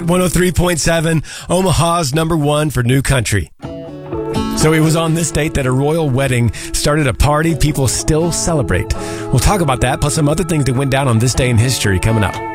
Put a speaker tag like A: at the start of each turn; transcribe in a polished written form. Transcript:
A: 103.7, Omaha's number one for new country. So it was on this date that a royal wedding started a party people still celebrate. We'll talk about that, plus some other things that went down on this day in history coming up.